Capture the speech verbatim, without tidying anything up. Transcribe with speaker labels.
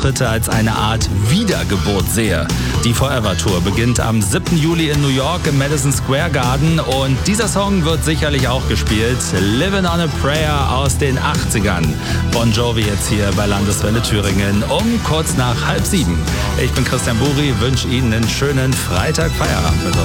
Speaker 1: Auftritte als eine Art Wiedergeburt sehe. Die Forever Tour beginnt am siebten Juli in New York im Madison Square Garden und dieser Song wird sicherlich auch gespielt. Living on a Prayer aus den achtzigern. Bon Jovi jetzt hier bei Landeswelle Thüringen um kurz nach halb sieben. Ich bin Christian Buri, wünsche Ihnen einen schönen Freitag Feierabend mit